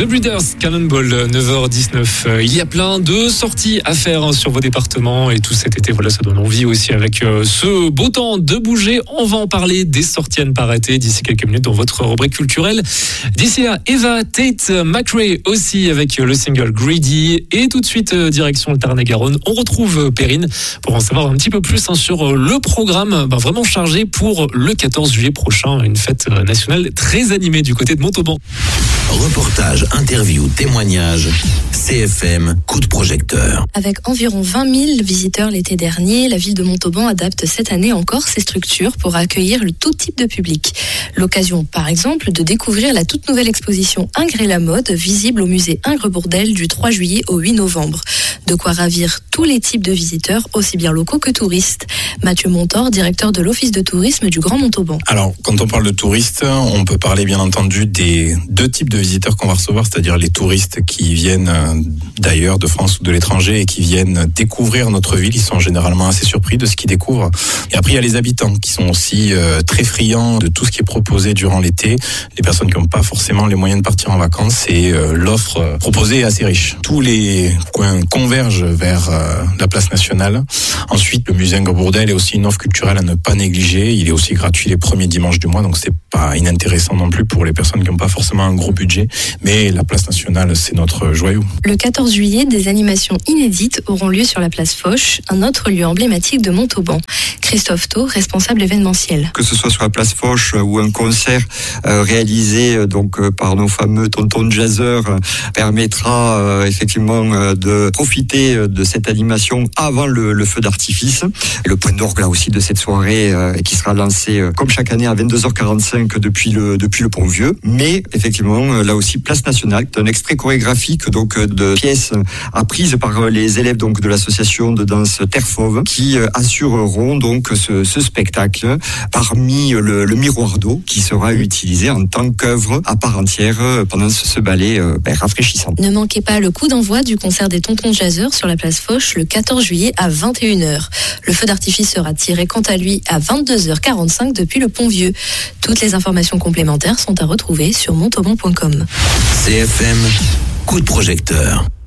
The Breeders, Cannonball, 9h19. Il y a plein de sorties à faire sur vos départements et tout cet été, voilà, ça donne envie aussi avec ce beau temps de bouger. On va en parler des sorties à ne pas rater d'ici quelques minutes dans votre rubrique culturelle. D'ici là, Eva Tate McRae aussi avec le single Greedy. Et tout de suite, direction le Tarn-et-Garonne. On retrouve Perrine pour en savoir un petit peu plus sur le programme vraiment chargé pour le 14 juillet prochain. Une fête nationale très animée du côté de Montauban. Reportage, interview, témoignage, CFM, coup de projecteur. Avec environ 20 000 visiteurs l'été dernier, la ville de Montauban adapte cette année encore ses structures pour accueillir le tout type de public. L'occasion, par exemple, de découvrir la toute nouvelle exposition Ingres et la mode, visible au musée Ingres-Bourdelle du 3 juillet au 8 novembre. De quoi ravir tous les types de visiteurs, aussi bien locaux que touristes. Mathieu Montor, directeur de l'Office de tourisme du Grand Montauban. Alors, quand on parle de touristes, on peut parler bien entendu des deux types de visiteurs qu'on va recevoir, c'est-à-dire les touristes qui viennent d'ailleurs, de France ou de l'étranger, et qui viennent découvrir notre ville. Ils sont généralement assez surpris de ce qu'ils découvrent. Et après, il y a les habitants qui sont aussi très friands de tout ce qui est proposé durant l'été. Les personnes qui n'ont pas forcément les moyens de partir en vacances, et l'offre proposée est assez riche. Tous les coins convergent vers la place nationale. Ensuite, le musée Ingres-Bourdelle est aussi une offre culturelle à ne pas négliger. Il est aussi gratuit les premiers dimanches du mois, donc c'est pas inintéressant non plus pour les personnes qui n'ont pas forcément un gros budget. Mais la place nationale, c'est notre joyau. Le 14 juillet, des animations inédites auront lieu sur la place Foch, un autre lieu emblématique de Montauban. Christophe Thau, responsable événementiel. Que ce soit sur la place Foch ou un concert réalisé par nos fameux tontons jazzeurs permettra effectivement de profiter de cette animation avant le feu d'artifice. Le point d'orgue là aussi de cette soirée qui sera lancé comme chaque année à 22h45 depuis le Pont Vieux. Mais effectivement là aussi place nationale, un extrait chorégraphique de pièces apprises par les élèves de l'association de danse Terre Fauve qui assureront ce spectacle parmi le miroir d'eau qui sera utilisé en tant qu'œuvre à part entière pendant ce ballet rafraîchissant. Ne manquez pas le coup d'envoi du concert des Tontons Jazzeurs sur la place Foch le 14 juillet à 21h. Le feu d'artifice sera tiré quant à lui à 22h45 depuis le Pont Vieux. Toutes les informations complémentaires sont à retrouver sur montauban.com. CFM, coup de projecteur.